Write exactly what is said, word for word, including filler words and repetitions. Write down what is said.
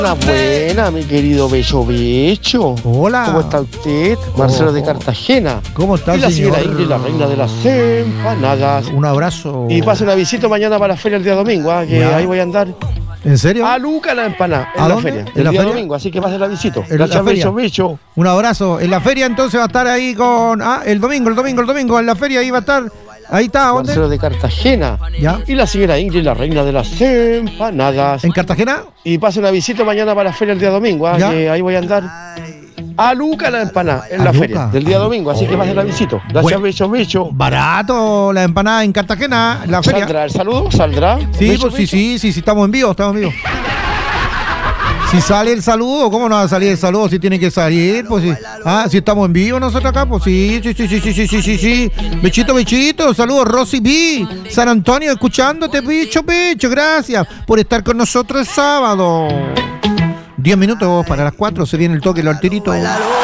Buena, buena, mi querido Becho Becho. Hola. ¿Cómo está usted? Marcelo Oh. de Cartagena. ¿Cómo está, y la señor? señora Ingrid, la reina de las empanadas. Un abrazo. Y pase una visita mañana para la feria el día domingo, ¿ah? Que Ya. ahí voy a andar. ¿En serio? A Luca la empanada, en ¿A la dónde? feria. ¿En El la día feria? domingo, así que pase la visita. En la Gracias, feria. Becho Becho. Un abrazo. En la feria entonces va a estar ahí con... Ah, el domingo, el domingo, el domingo. En la feria ahí va a estar... Ahí está, ¿dónde? Marcelo de Cartagena. Ya. Y la señora Ingrid, la reina de las empanadas. ¿En Cartagena? Y pase una visita mañana para la feria el día domingo, ¿ah? Ya. Que ahí voy a andar. A Luca la empanada, en A la Luca. feria del día domingo, así que pase la visita. Gracias, Bueno. Becho Becho. Barato la empanada en Cartagena, en la feria. ¿Saldrá el saludo? ¿Saldrá? Sí, Becho, pues sí, Becho. sí, sí, sí, estamos en vivo, estamos en vivo. Si sale el saludo, ¿cómo no va a salir el saludo? Si tiene que salir, pues sí. Ah, si estamos en vivo nosotros acá, pues sí, sí, sí, sí, sí, sí, sí, sí, sí. Bechito, bechito, saludos, Rosy B. San Antonio, escuchándote, bicho, bicho, gracias por estar con nosotros el sábado. Diez minutos para las cuatro, se viene el toque, el alterito.